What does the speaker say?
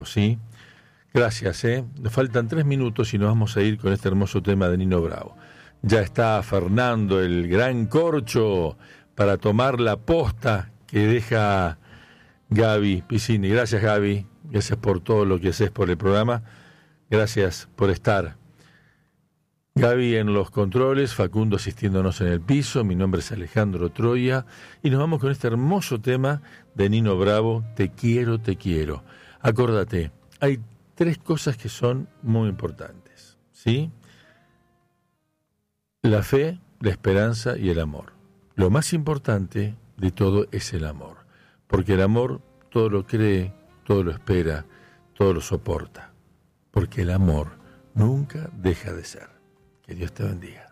¿sí? Gracias, Nos faltan 3 minutos y nos vamos a ir con este hermoso tema de Nino Bravo. Ya está Fernando, el gran corcho, para tomar la posta que deja Gaby Piscini. Gracias, Gaby. Gracias por todo lo que haces por el programa. Gracias por estar. Gaby en los controles, Facundo asistiéndonos en el piso. Mi nombre es Alejandro Troya. Y nos vamos con este hermoso tema de Nino Bravo, Te quiero, te quiero. Acórdate, hay 3 cosas que son muy importantes, ¿sí? La fe, la esperanza y el amor. Lo más importante de todo es el amor, porque el amor todo lo cree, todo lo espera, todo lo soporta, porque el amor nunca deja de ser. Que Dios te bendiga.